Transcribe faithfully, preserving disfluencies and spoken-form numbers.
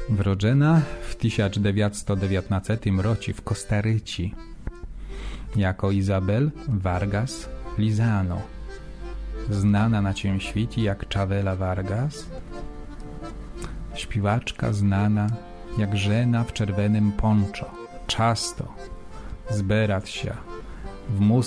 Wrodzena w tysiąc dziewięćset dziewiętnastym roці w Kostaryci jako Izabel Vargas Lizano, znana na całym świecie jak Chavela Vargas, śpiewaczka znana jak żena w czerwonym poncho, często zbierać się w